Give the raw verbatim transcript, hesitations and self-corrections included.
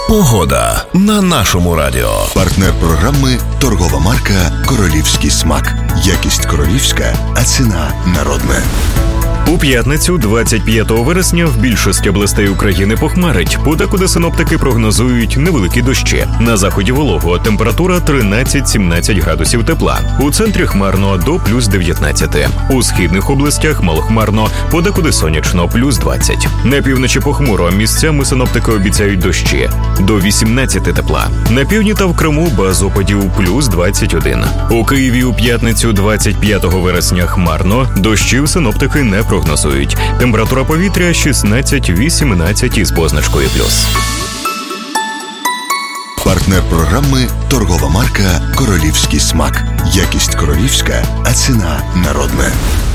Погода на нашому радіо. Партнер програми торгова марка «Королівський смак». Якість королівська, а ціна народна. У п'ятницю, двадцять п'ятого вересня, в більшості областей України похмарить. Подекуди синоптики прогнозують невеликі дощі. На заході волого, температура тринадцять-сімнадцять градусів тепла. У центрі хмарно до плюс дев'ятнадцять. У східних областях малохмарно, подекуди сонячно, плюс двадцять. На півночі похмуро, місцями синоптики обіцяють дощі. До вісімнадцяти тепла. На півдні та в Криму без опадів плюс двадцять один. У Києві у п'ятницю, двадцять п'ятого вересня, хмарно, дощів синоптики не прогнозують. Прогнозують. Температура повітря шістнадцять-вісімнадцять із позначкою плюс. Партнер програми торгова марка «Королівський смак». Якість королівська, а ціна народна.